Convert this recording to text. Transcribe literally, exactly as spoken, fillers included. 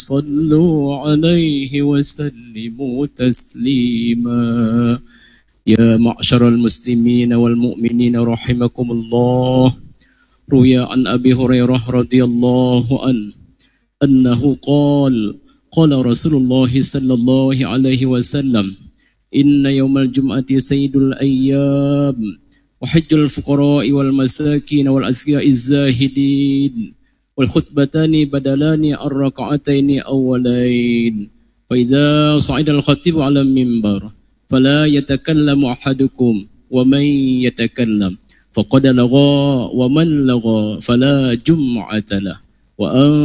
صلوا عليه وسلموا تسليما. يا معشر المسلمين والمؤمنين رحمكم الله، روي عن أبي هريرة رضي الله عنه أنه قال قال رسول الله صلى الله عليه وسلم: إن يوم الجمعة سيد الأيام، وحج الفقراء والمساكين والأسقياء الزاهدين، والخطبتان بدلان الركعتين أولين. فإذا صعد الخطيب على المنبر فلا يتكلم أحدكم، ومن يتكلم فقد لغى، ومن لغى فلا جمعة له. وأن